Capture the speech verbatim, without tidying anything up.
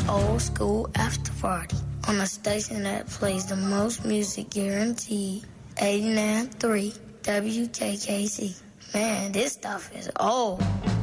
old school after party on a station that plays the most music guaranteed. eighty-nine point three W K K C. Man, this stuff is old.